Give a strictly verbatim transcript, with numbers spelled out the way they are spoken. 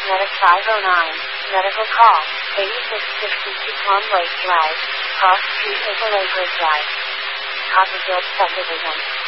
Medic five oh nine. Medical call. eighty-six sixty-two Plum Lake Drive. Cross Street Overlay Bridge Drive. Cottonfield Subdivision.